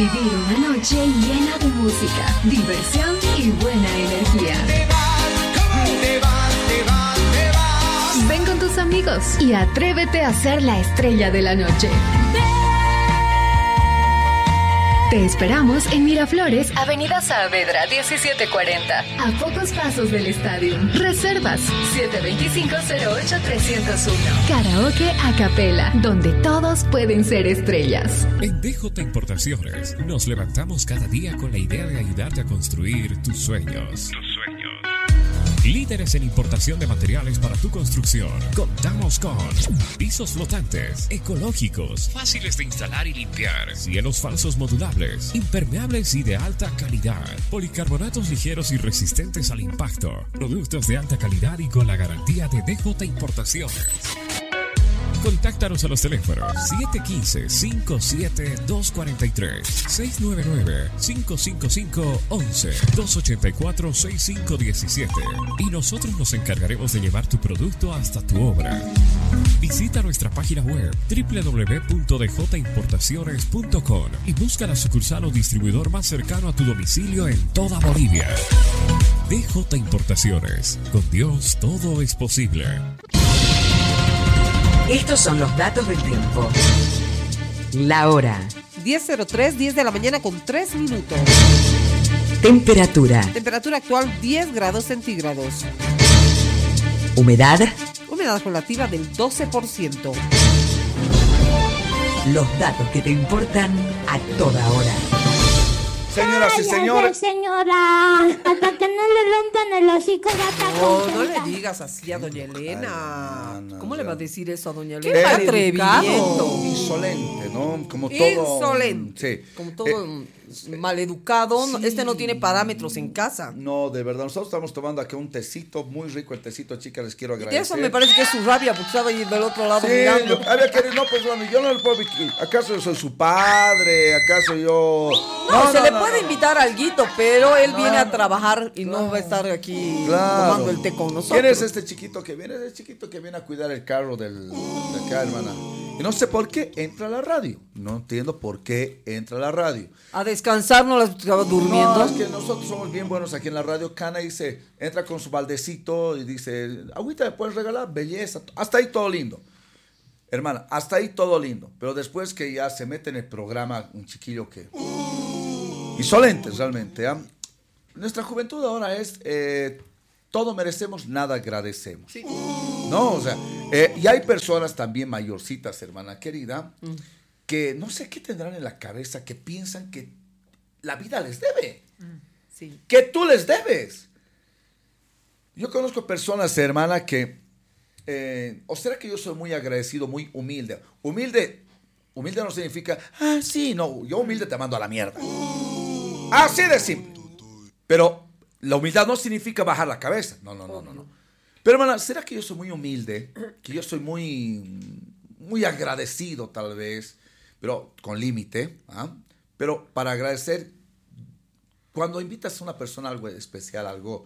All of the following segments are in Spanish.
vivir una noche llena de música, diversión y buena energía. Ven con tus amigos y atrévete a ser la estrella de la noche. Te esperamos en Miraflores, Avenida Saavedra 1740, a pocos pasos del estadio. Reservas 725-08-301. Karaoke a capela, donde todos pueden ser estrellas. En DJ Importaciones nos levantamos cada día con la idea de ayudarte a construir tus sueños. Líderes en importación de materiales para tu construcción. Contamos con pisos flotantes, ecológicos, fáciles de instalar y limpiar, cielos falsos modulables, impermeables y de alta calidad, policarbonatos ligeros y resistentes al impacto, productos de alta calidad y con la garantía de DJ Importaciones. Contáctanos a los teléfonos 715-57-243, 699-555-11, 284-6517 y nosotros nos encargaremos de llevar tu producto hasta tu obra. Visita nuestra página web www.djimportaciones.com y busca la sucursal o distribuidor más cercano a tu domicilio en toda Bolivia. DJ Importaciones, con Dios todo es posible. Estos son los datos del tiempo. La hora. 10:03, 10 de la mañana con 3 minutos. Temperatura. Temperatura actual 10 grados centígrados. Humedad. Humedad relativa del 12%. Los datos que te importan a toda hora. Señoras y señores. Señora, hasta que no le rompan el hocico ya está contenta. No le digas así a doña Elena. Ay, no, ¿Cómo le vas a decir eso a doña Qué Elena? Atrevido. Insolente, ¿no? Como todo. Insolente. Sí. Como todo maleducado. Sí. Este no tiene parámetros en casa. No, de verdad. Nosotros estamos tomando aquí un tecito, muy rico el tecito, chicas, les quiero Y agradecer. eso me parece que es su rabia, porque estaba ahí del otro lado Sí, mirando. había querido, no, pues bueno, yo no le puedo. ¿Acaso yo soy su padre? ¿Acaso yo.? No, se le puede invitar a alguito, pero él viene a trabajar y claro. no va a estar aquí Claro. tomando el té con nosotros. ¿Quién es este chiquito que viene? Es el chiquito que viene a cuidar el carro de acá, hermana. Y no sé por qué entra a la radio. No entiendo por qué entra a la radio. A descansar, no la estaba durmiendo. No, es que nosotros somos bien buenos aquí en la radio. Cana dice, entra con su baldecito y dice, agüita me puedes regalar, belleza. Hasta ahí todo lindo. Hermana, hasta ahí todo lindo. Pero después que ya se mete en el programa un chiquillo que... Insolente realmente. ¿eh? Nuestra juventud ahora es, todo merecemos, nada agradecemos. Sí. No, o sea, y hay personas también mayorcitas, hermana querida, que no sé qué tendrán en la cabeza, que piensan que la vida les debe. Sí. Que tú les debes. Yo conozco personas, hermana, que... ¿O será que yo soy muy agradecido, muy humilde? Humilde no significa... Ah, sí, no, yo humilde te mando a la mierda. Así de simple. Pero la humildad no significa bajar la cabeza. No. Pero, hermana, ¿será que yo soy muy humilde? Que yo soy muy agradecido, tal vez, pero con límite. ¿Ah? Pero para agradecer, cuando invitas a una persona a algo especial, algo...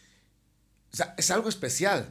O sea, es algo especial.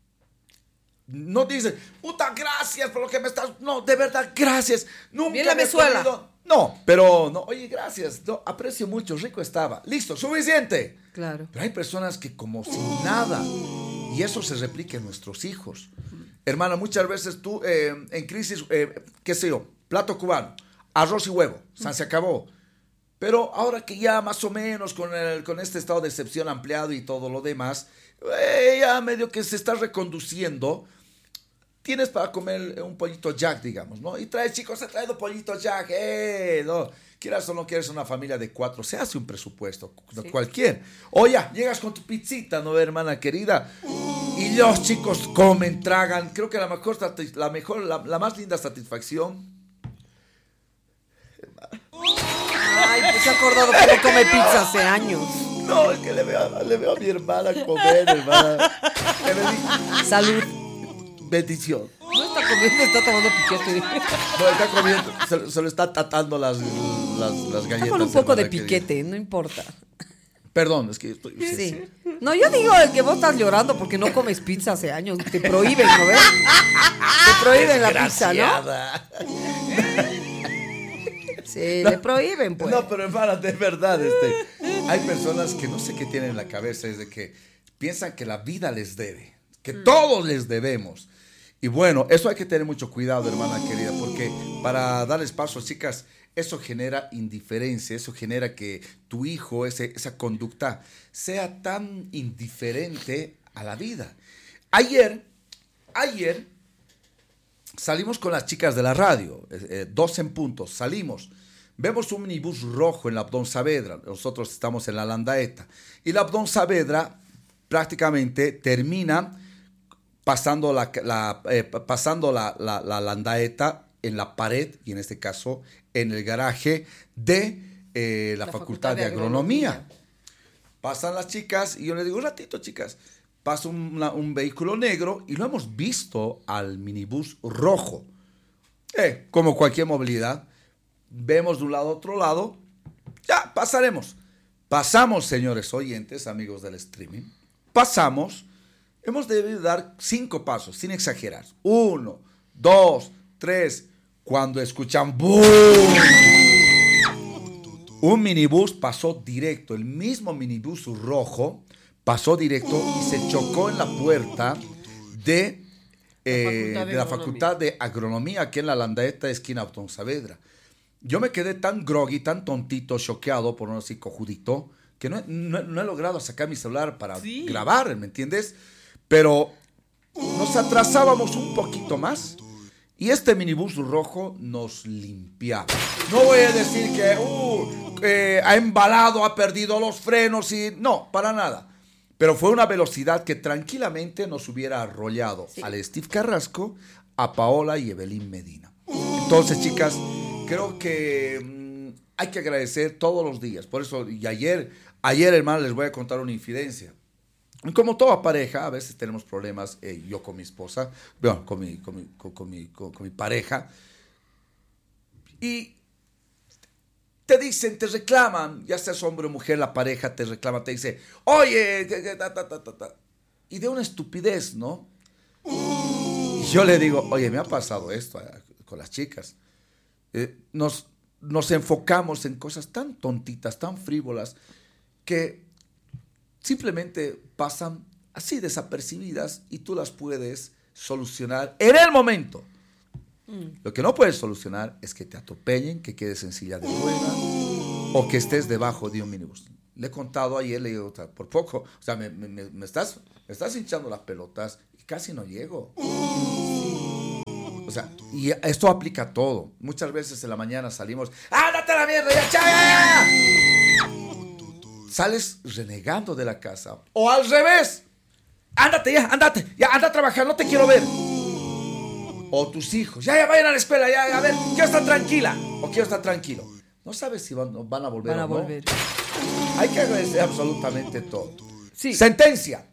No dices, puta, gracias por lo que me estás... No, de verdad, gracias. Nunca Bien la me he Venezuela. comido... No, pero no, oye, gracias. No, aprecio mucho, rico estaba. Listo, suficiente. Claro. Pero hay personas que como sin nada, y eso se replica en nuestros hijos. Hermana, muchas veces tú en crisis, qué sé yo, plato cubano, arroz y huevo, se acabó. Pero ahora que ya más o menos con este estado de excepción ampliado y todo lo demás, ya medio que se está reconduciendo, tienes para comer un pollito Jack, digamos, ¿no? Y trae, chicos, he traído pollito Jack, no. Quieras o no quieres una familia de 4, se hace un presupuesto, sí. Cualquier. Oye, llegas con tu pizzita, ¿no, hermana querida? Y los chicos comen, tragan. Creo que la más linda satisfacción. Ay, pues se ha acordado que no come pizza hace años. No, es que le veo a mi hermana comer, hermana. Salud. Bendición. No está comiendo, está tomando piquete. No, está comiendo, se lo está tatando las galletas. Está con un poco de querida. piquete, no importa. Perdón, es que estoy... Sí. No, yo digo que vos estás llorando porque no comes pizza hace años. Te prohíben, ¿no ves? Te prohíben la pizza, ¿no? Sí, le prohíben, pues. No, pero hermana, de verdad, hay personas que no sé qué tienen en la cabeza, es de que piensan que la vida les debe, que todos les debemos. Y bueno, eso hay que tener mucho cuidado, hermana querida, porque para darles paso, chicas, eso genera indiferencia, eso genera que tu hijo, esa conducta, sea tan indiferente a la vida. Ayer, salimos con las chicas de la radio, 2 en punto, salimos. Vemos un minibús rojo en la Abdón Saavedra, nosotros estamos en la Landaeta, y la Abdón Saavedra prácticamente termina pasando la Landaeta en la pared, y en este caso en el garaje de la Facultad de Agronomía. Pasan las chicas y yo les digo, un ratito, chicas, pasa un vehículo negro y lo hemos visto al minibús rojo. Como cualquier movilidad, vemos de un lado a otro lado, ya pasaremos. Pasamos, señores oyentes, amigos del streaming, pasamos, hemos debido dar 5 pasos, sin exagerar. 1, 2, 3, cuando escuchan ¡boom! Un minibús pasó directo, el mismo minibús rojo pasó directo y se chocó en la puerta de la Facultad de Agronomía, aquí en la Landaeta, esquina Abdón Saavedra. Yo me quedé tan groggy, tan tontito, choqueado, por no decir cojudito, que no he logrado sacar mi celular para grabar, ¿me entiendes? Pero nos atrasábamos un poquito más y este minibús rojo nos limpiaba. No voy a decir que ha embalado, ha perdido los frenos y no, para nada. Pero fue una velocidad que tranquilamente nos hubiera arrollado al Steve Carrasco, a Paola y Evelyn Medina. Entonces, chicas, creo que hay que agradecer todos los días. Por eso, y ayer, hermano, les voy a contar una infidencia. Como toda pareja, a veces tenemos problemas, yo con mi esposa, bueno, con mi pareja, y te dicen, te reclaman, ya seas hombre o mujer, la pareja te reclama, te dice, oye, y de una estupidez, ¿no? Y yo le digo, oye, me ha pasado esto con las chicas. Nos enfocamos en cosas tan tontitas, tan frívolas, que simplemente pasan así desapercibidas y tú las puedes solucionar en el momento. Lo que no puedes solucionar es que te atropellen, que quedes en silla de rueda o que estés debajo de un minibús. Le he contado ayer, le digo, por poco, o sea, me estás hinchando las pelotas y casi no llego. O sea, y esto aplica a todo. Muchas veces en la mañana salimos, ¡ándate a la mierda! ¡Ya! Sales renegando de la casa. O al revés. Ándate, anda a trabajar, no te quiero ver. O tus hijos, ya vayan a la escuela, a ver, quiero estar tranquila. O quiero estar tranquilo. No sabes si van a volver o no. Volver. Hay que agradecer absolutamente todo. Sí. Sentencia.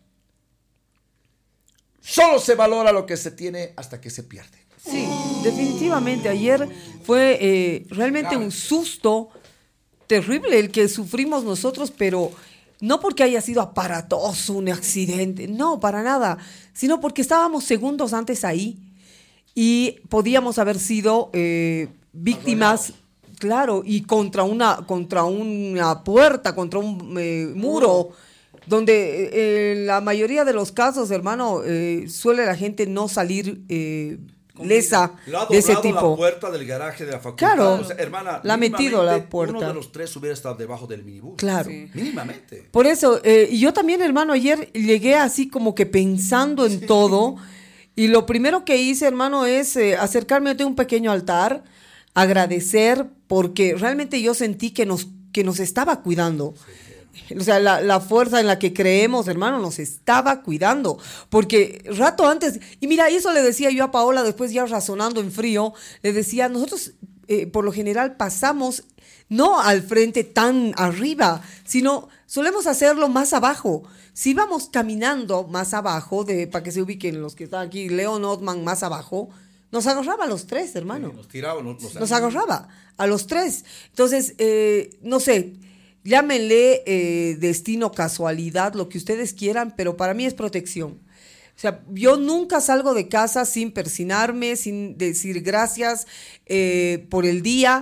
Solo se valora lo que se tiene hasta que se pierde. Sí, definitivamente. Ayer fue realmente un susto terrible el que sufrimos nosotros, pero no porque haya sido aparatoso, un accidente, no, para nada, sino porque estábamos segundos antes ahí y podíamos haber sido víctimas, claro, y contra una puerta, contra un muro, donde la mayoría de los casos, hermano, suele la gente no salir lesa de ese tipo. La puerta del garaje de la facultad. Claro, o sea, hermana, la ha metido la puerta. Uno de los 3 hubiera estado debajo del minibús. Claro. Sí. Mínimamente. Por eso, y yo también, hermano, ayer llegué así como que pensando en todo, y lo primero que hice, hermano, es acercarme a un pequeño altar, agradecer, porque realmente yo sentí que nos estaba cuidando. Sí. O sea, la fuerza en la que creemos, hermano, nos estaba cuidando. Porque rato antes, y mira, eso le decía yo a Paola, después ya razonando en frío, le decía, nosotros por lo general pasamos no al frente tan arriba, sino solemos hacerlo más abajo. Si vamos caminando más abajo, para que se ubiquen los que están aquí, Leon Ottman más abajo, nos agarraba a los 3, hermano. Sí, nos tiraba, nos agarraba a los 3. Entonces, no sé, llámenle destino, casualidad, lo que ustedes quieran, pero para mí es protección. O sea, yo nunca salgo de casa sin persinarme, sin decir gracias por el día.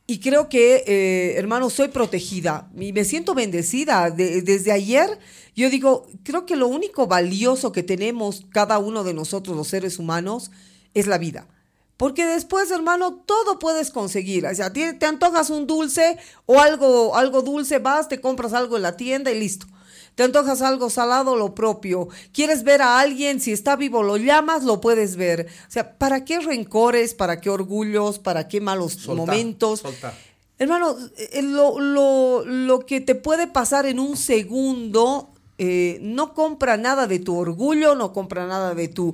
Y creo que, hermano, soy protegida y me siento bendecida. Desde ayer, yo digo, creo que lo único valioso que tenemos cada uno de nosotros, los seres humanos, es la vida. Porque después, hermano, todo puedes conseguir. O sea, te antojas un dulce o algo dulce, vas, te compras algo en la tienda y listo. Te antojas algo salado, lo propio. Quieres ver a alguien, si está vivo lo llamas, lo puedes ver. O sea, ¿para qué rencores? ¿Para qué orgullos? ¿Para qué malos momentos? Soltar. Hermano, lo que te puede pasar en un segundo, no compra nada de tu orgullo, no compra nada de tu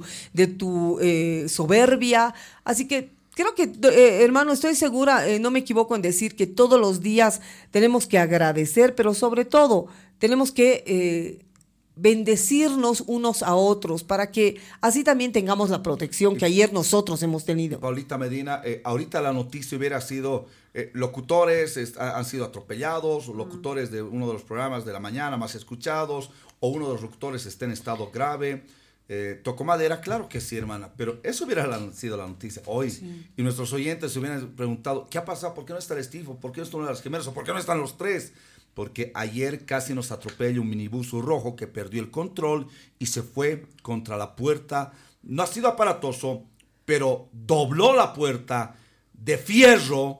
soberbia. Así que creo que, hermano, estoy segura, no me equivoco en decir que todos los días tenemos que agradecer, pero sobre todo tenemos que bendecirnos unos a otros para que así también tengamos la protección que ayer nosotros hemos tenido. Paulita Medina, ahorita la noticia hubiera sido locutores han sido atropellados, locutores de uno de los programas de la mañana más escuchados, o uno de los locutores está en estado grave. Tocó madera, claro que sí, hermana, pero eso hubiera sido la noticia hoy. Sí. Y nuestros oyentes se hubieran preguntado, ¿qué ha pasado? ¿Por qué no está el Estifo? ¿Por qué no están las gemelas? ¿O por qué no están los tres? Porque ayer casi nos atropella un minibús rojo que perdió el control y se fue contra la puerta. No ha sido aparatoso, pero dobló la puerta de fierro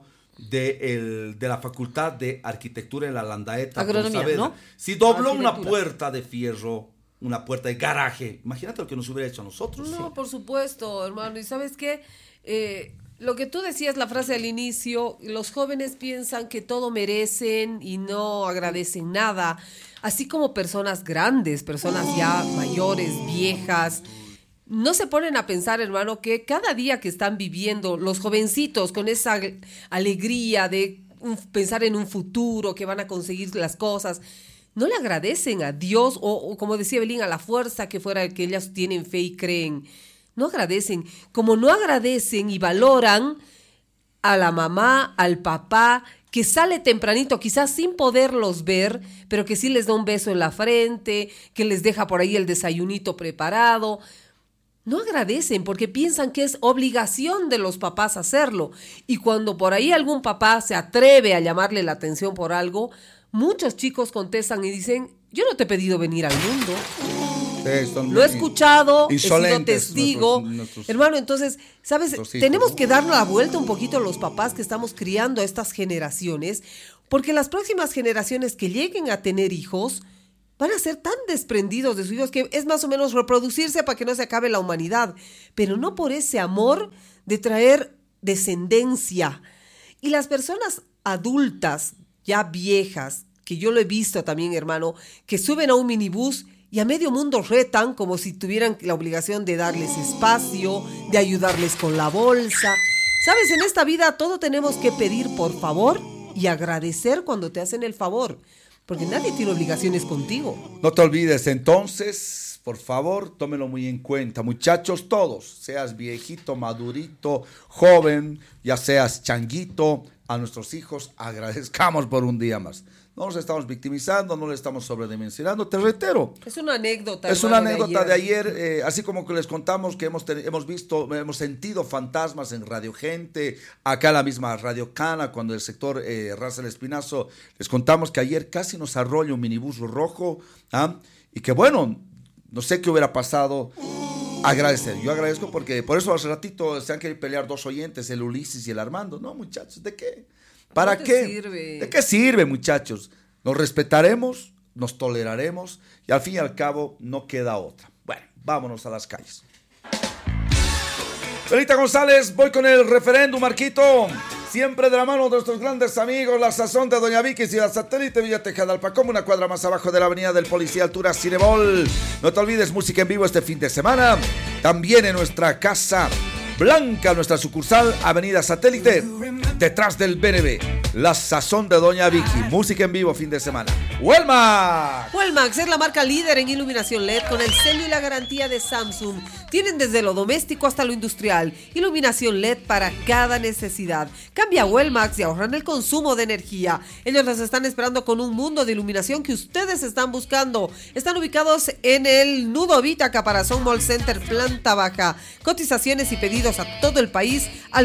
de la Facultad de Arquitectura en la Landaeta. Agronomía, ¿no? Si dobló una puerta de fierro, una puerta de garaje, imagínate lo que nos hubiera hecho a nosotros. No, sí. Por supuesto, hermano. Y ¿sabes qué? Lo que tú decías, la frase al inicio, los jóvenes piensan que todo merecen y no agradecen nada, así como personas grandes, personas ya mayores, viejas, no se ponen a pensar, hermano, que cada día que están viviendo los jovencitos con esa alegría de pensar en un futuro, que van a conseguir las cosas, no le agradecen a Dios o como decía Belín, a la fuerza que fuera que ellas tienen fe y creen. No agradecen, como no agradecen y valoran a la mamá, al papá, que sale tempranito, quizás sin poderlos ver, pero que sí les da un beso en la frente, que les deja por ahí el desayunito preparado. No agradecen porque piensan que es obligación de los papás hacerlo. Y cuando por ahí algún papá se atreve a llamarle la atención por algo, muchos chicos contestan y dicen, yo no te he pedido venir al mundo. Lo he escuchado, he sido testigo. Hermano, entonces, ¿sabes? Tenemos que darle la vuelta un poquito a los papás que estamos criando a estas generaciones, porque las próximas generaciones que lleguen a tener hijos van a ser tan desprendidos de sus hijos que es más o menos reproducirse para que no se acabe la humanidad, pero no por ese amor de traer descendencia. Y las personas adultas, ya viejas, que yo lo he visto también, hermano, que suben a un minibús y a medio mundo retan como si tuvieran la obligación de darles espacio, de ayudarles con la bolsa. ¿Sabes? En esta vida todo tenemos que pedir por favor y agradecer cuando te hacen el favor, porque nadie tiene obligaciones contigo. No te olvides, entonces, por favor, tómelo muy en cuenta. Muchachos todos, seas viejito, madurito, joven, ya seas changuito, a nuestros hijos agradezcamos por un día más. No nos estamos victimizando, no le estamos sobredimensionando, te reitero. Es una anécdota. Es una anécdota de ayer, así como que les contamos que hemos sentido fantasmas en Radio Gente, acá en la misma Radio Cana, cuando el sector Raza del Espinazo, les contamos que ayer casi nos arrolla un minibús rojo, y que bueno, no sé qué hubiera pasado. Agradecer, yo agradezco porque por eso hace ratito se han querido pelear dos oyentes, el Ulises y el Armando. No, muchachos, ¿de qué? ¿Para qué? Sirve. ¿De qué sirve, muchachos? Nos respetaremos, nos toleraremos y al fin y al cabo no queda otra. Bueno, vámonos a las calles. Belita González, voy con el referéndum, Marquito. Siempre de la mano de nuestros grandes amigos, la sazón de Doña Vicky y la satélite Villa Tejadalpa, como una cuadra más abajo de la avenida del Policía Altura Cinebol. No te olvides, música en vivo este fin de semana. También en nuestra Casa Blanca, nuestra sucursal, avenida Satélite, detrás del BNB. La sazón de Doña Vicky, música en vivo fin de semana. ¡Huelmax! Huelmax es la marca líder en iluminación LED con el sello y la garantía de Samsung. Tienen desde lo doméstico hasta lo industrial, iluminación LED para cada necesidad. Cambia a Huelmax y ahorran el consumo de energía. Ellos los están esperando con un mundo de iluminación que ustedes están buscando. Están ubicados en el Nudo Vita, Caparazón Mall Center, planta baja. Cotizaciones y pedidos pedidos a todo el país al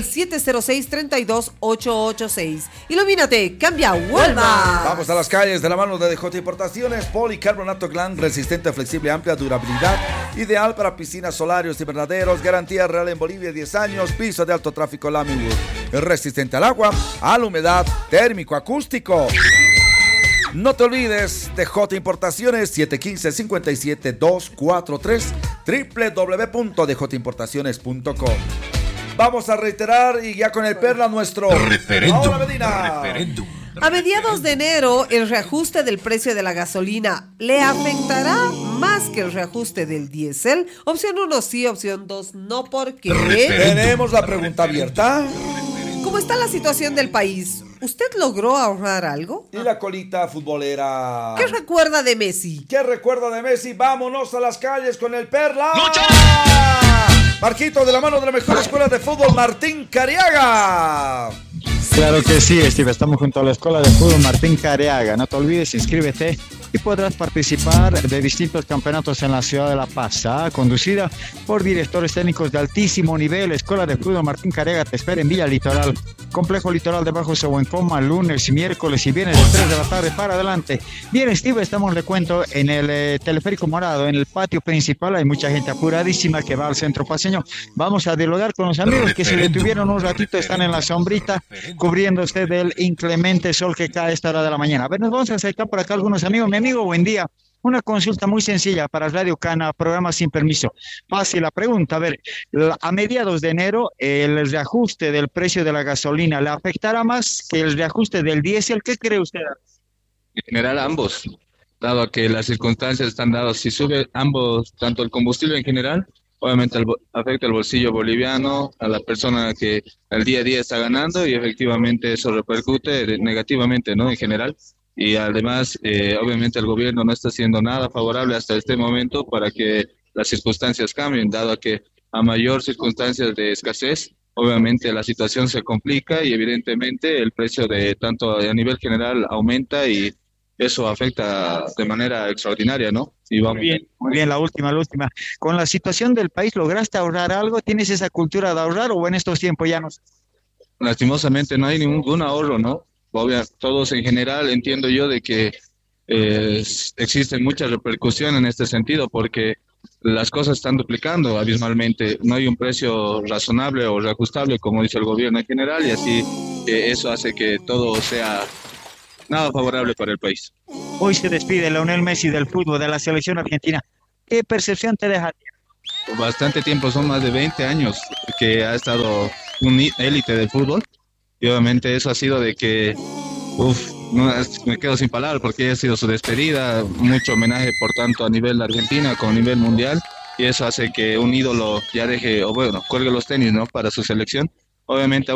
706-32886. Ilumínate, cambia Walmart. Vamos a las calles de la mano de DJ Importaciones. Policarbonato Glan, resistente, flexible, amplia durabilidad, ideal para piscinas, solarios, invernaderos, garantía real en Bolivia 10 años, piso de alto tráfico Lamywood, resistente al agua, a la humedad, térmico, acústico. No te olvides de J Importaciones, 715-57-243, www.djimportaciones.com. Vamos a reiterar y ya con el Perla nuestro Referéndum. Medina. A mediados de enero, el reajuste del precio de la gasolina le afectará más que el reajuste del diésel. Opción 1 sí, opción 2 no, porque Tenemos la pregunta abierta. ¿cómo está la situación del país? ¿Usted logró ahorrar algo? Y la colita futbolera. ¿Qué recuerda de Messi? ¿Qué recuerda de Messi? Vámonos a las calles con el Perla. ¡Lucha! Marquito, de la mano de la mejor escuela de fútbol, Martín Cariaga. Claro que sí, Steve. Estamos junto a la Escuela de Fútbol Martín Cariaga. No te olvides, inscríbete y podrás participar de distintos campeonatos en la ciudad de La Paz. Conducida por directores técnicos de altísimo nivel. Escuela de Fútbol Martín Cariaga te espera en Villa Litoral. Complejo Litoral de Bajo Sobuencoma, lunes y miércoles y viernes de 3 de la tarde para adelante. Bien, Steve, estamos, le cuento, en el Teleférico Morado, en el patio principal. Hay mucha gente apuradísima que va al centro paseño. Vamos a dialogar con los amigos que si le tuvieron un ratito están en la sombrita, cubriéndose del inclemente sol que cae a esta hora de la mañana. A ver, nos vamos a acercar por acá algunos amigos. Mi amigo, buen día. Una consulta muy sencilla para Radio Cana, programa sin permiso. Fácil la pregunta. A ver, a mediados de enero, el reajuste del precio de la gasolina le afectará más que el reajuste del diésel. ¿Qué cree usted? En general, ambos, dado a que las circunstancias están dadas. Si sube ambos, tanto el combustible en general, obviamente afecta al bolsillo boliviano, a la persona que al día a día está ganando, y efectivamente eso repercute negativamente, ¿no? En general. Y además, obviamente el gobierno no está haciendo nada favorable hasta este momento para que las circunstancias cambien, dado a que a mayor circunstancias de escasez, obviamente la situación se complica y evidentemente el precio de tanto a nivel general aumenta y eso afecta de manera extraordinaria, ¿no? Y vamos. Muy bien, la última. Con la situación del país, ¿lograste ahorrar algo? ¿Tienes esa cultura de ahorrar o en estos tiempos ya no? Lastimosamente no hay ningún ahorro, ¿no? Todos en general entiendo yo de que existe mucha repercusión en este sentido porque las cosas están duplicando abismalmente. No hay un precio razonable o reajustable, como dice el gobierno en general, y así eso hace que todo sea nada favorable para el país. Hoy se despide Lionel Messi del fútbol de la selección argentina. ¿Qué percepción te deja? Por bastante tiempo, son más de 20 años que ha estado un élite del fútbol. Y obviamente eso ha sido de que, me quedo sin palabras porque ha sido su despedida, mucho homenaje por tanto a nivel de Argentina como a nivel mundial, y eso hace que un ídolo ya deje, cuelgue los tenis, ¿no? Para su selección. Obviamente